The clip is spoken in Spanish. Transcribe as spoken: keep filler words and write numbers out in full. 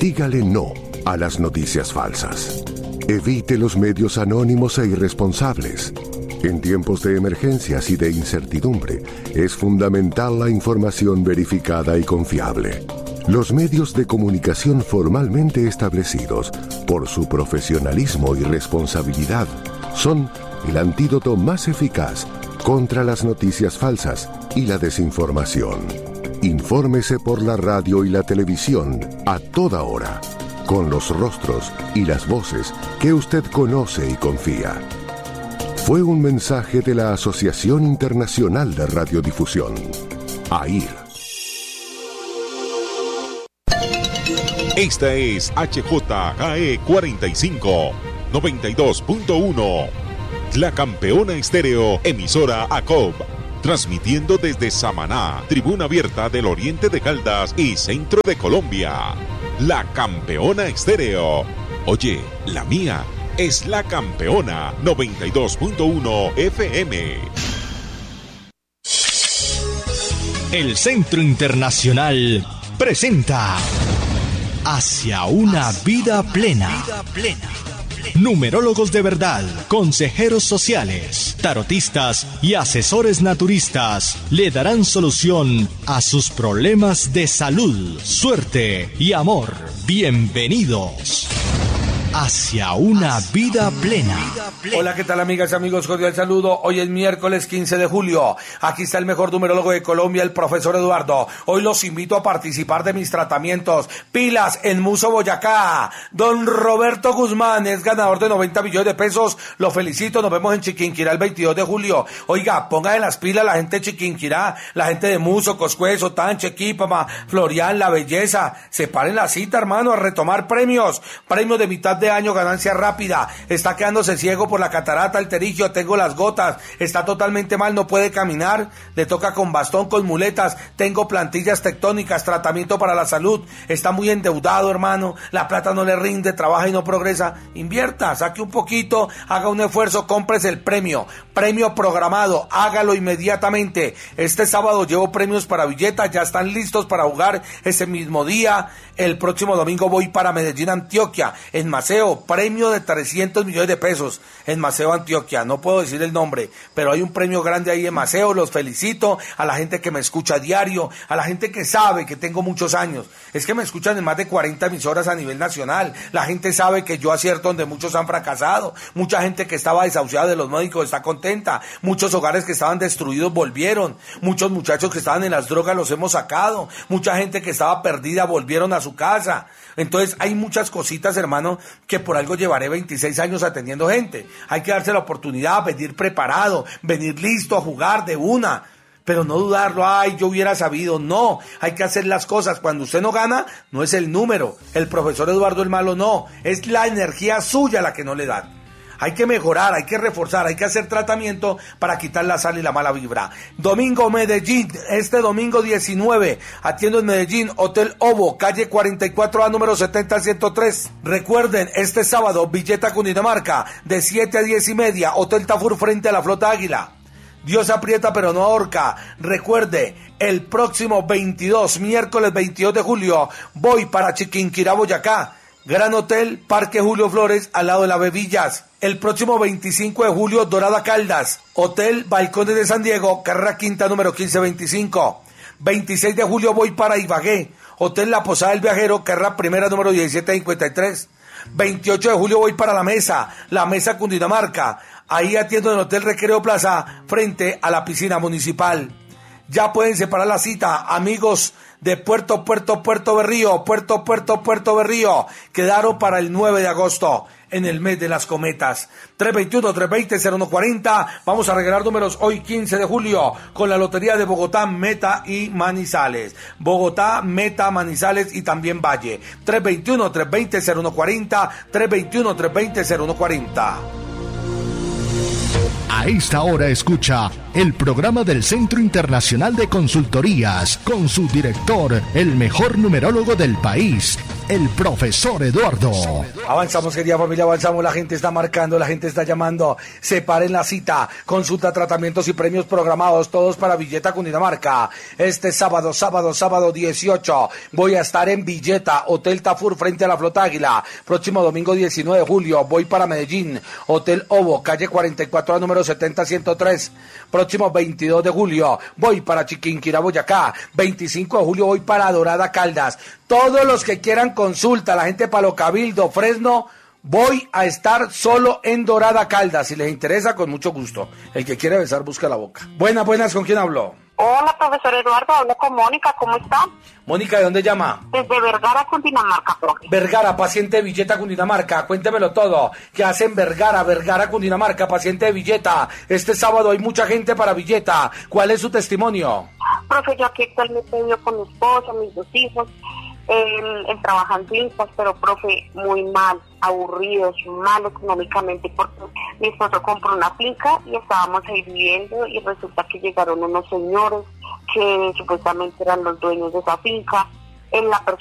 Dígale no a las noticias falsas. Evite los medios anónimos e irresponsables. En tiempos de emergencias y de incertidumbre, es fundamental la información verificada y confiable. Los medios de comunicación formalmente establecidos, por su profesionalismo y responsabilidad, son el antídoto más eficaz contra las noticias falsas y la desinformación. Infórmese por la radio y la televisión a toda hora, con los rostros y las voces que usted conoce y confía. Fue un mensaje de la Asociación Internacional de Radiodifusión, A I R. Esta es H J K E cuarenta y cinco, noventa y dos punto uno. La Campeona Estéreo, emisora A C O B. Transmitiendo desde Samaná, Tribuna Abierta del Oriente de Caldas y Centro de Colombia. La Campeona Estéreo. Oye, la mía es La Campeona noventa y dos punto uno F M. El Centro Internacional presenta Hacia una vida plena. Numerólogos de verdad, consejeros sociales, tarotistas y asesores naturistas le darán solución a sus problemas de salud, suerte y amor. Bienvenidos hacia una vida plena. Hola, ¿qué tal, amigas y amigos? Cordial saludo. Hoy es miércoles quince de julio. Aquí está el mejor numerólogo de Colombia, el profesor Eduardo. Hoy los invito a participar de mis tratamientos. Pilas en Muso, Boyacá. Don Roberto Guzmán es ganador de noventa millones de pesos. Lo felicito. Nos vemos en Chiquinquirá el veintidós de julio. Oiga, ponga en las pilas la gente de Chiquinquirá, la gente de Muso, Coscué, Sotán, Chequípama, Florian, La Belleza. Separen la cita, hermano, a retomar premios. Premios de mitad de año, ganancia rápida. Está quedándose ciego por la catarata, el terigio, tengo las gotas, está totalmente mal, no puede caminar, le toca con bastón, con muletas, tengo plantillas tectónicas, tratamiento para la salud, está muy endeudado, hermano, la plata no le rinde, trabaja y no progresa. Invierta, saque un poquito, haga un esfuerzo, cómprese el premio, premio programado, hágalo inmediatamente. Este sábado llevo premios para billetas, ya están listos para jugar ese mismo día. El próximo domingo voy para Medellín, Antioquia, en Maceo, premio de trescientos millones de pesos en Maceo, Antioquia. No puedo decir el nombre, pero hay un premio grande ahí en Maceo. Los felicito a la gente que me escucha a diario, a la gente que sabe que tengo muchos años. Es que me escuchan en más de cuarenta emisoras a nivel nacional. La gente sabe que yo acierto donde muchos han fracasado. Mucha gente que estaba desahuciada de los médicos está contenta. Muchos hogares que estaban destruidos volvieron. Muchos muchachos que estaban en las drogas los hemos sacado. Mucha gente que estaba perdida volvieron a su casa. Entonces hay muchas cositas, hermano, que por algo llevaré veintiséis años atendiendo gente. Hay que darse la oportunidad, venir preparado, venir listo a jugar de una, pero no dudarlo. Ay, yo hubiera sabido. No, hay que hacer las cosas. Cuando usted no gana, no es el número, el profesor Eduardo el malo, no, es la energía suya la que no le dan. Hay que mejorar, hay que reforzar, hay que hacer tratamiento para quitar la sal y la mala vibra. Domingo Medellín, este domingo diecinueve, atiendo en Medellín, Hotel Ovo, calle cuarenta y cuatro A, número setenta ciento tres. Recuerden, este sábado, Villeta, Cundinamarca, de siete a diez y media, Hotel Tafur frente a la Flota Águila. Dios aprieta pero no ahorca. Recuerde, el próximo veintidós, miércoles veintidós de julio, voy para Chiquinquirá, Boyacá. Gran Hotel, Parque Julio Flores, al lado de la Bebillas. El próximo veinticinco de julio, Dorada Caldas, Hotel Balcones de San Diego, carrera quinta, número quince veinticinco. veintiséis de julio voy para Ibagué, Hotel La Posada del Viajero, carrera primera, número diecisiete cincuenta y tres. veintiocho de julio voy para La Mesa, La Mesa, Cundinamarca. Ahí atiendo en el Hotel Recreo Plaza, frente a la piscina municipal. Ya pueden separar la cita, amigos de Puerto, Puerto, Puerto Berrío, Puerto, Puerto, Puerto Berrío. Quedaron para el nueve de agosto, en el mes de las cometas. tres veintiuno, tres veinte, cero uno cuarenta. Vamos a regalar números hoy quince de julio con la lotería de Bogotá, Meta y Manizales. Bogotá, Meta, Manizales y también Valle. tres veintiuno, tres veinte, cero uno cuarenta. tres veintiuno, tres veinte, cero uno cuarenta. A esta hora escucha el programa del Centro Internacional de Consultorías con su director, el mejor numerólogo del país, el profesor Eduardo. Avanzamos, querida familia, avanzamos. La gente está marcando, la gente está llamando. Separen la cita. Consulta, tratamientos y premios programados, todos para Villeta, Cundinamarca. Este sábado, sábado, sábado dieciocho, voy a estar en Villeta, Hotel Tafur, frente a la Flota Águila. Próximo domingo diecinueve de julio, voy para Medellín, Hotel Ovo, calle cuarenta y cuatro, número setenta ciento tres. Próximo veintidós de julio, voy para Chiquinquirá, Boyacá. veinticinco de julio, voy para Dorada, Caldas. Todos los que quieran consulta, la gente para Lo Cabildo, Fresno, voy a estar solo en Dorada, Caldas. Si les interesa, con mucho gusto. El que quiere besar, busca la boca. Buenas, buenas, ¿con quién hablo? Hola, profesor Eduardo, hablo con Mónica, ¿cómo está? Mónica, ¿de dónde llama? Desde Vergara, Cundinamarca, profe. Vergara, paciente de Villeta, Cundinamarca, cuéntemelo todo. ¿Qué hacen Vergara, Vergara, Cundinamarca, paciente de Villeta? Este sábado hay mucha gente para Villeta. ¿Cuál es su testimonio? Profe, yo aquí actualmente vivo con mi esposo, mis dos hijos. Él, él trabaja en fincas, pero profe, muy mal, aburridos, mal económicamente, porque mi esposo compró una finca y estábamos ahí viviendo y resulta que llegaron unos señores que supuestamente eran los dueños de esa finca. En la persona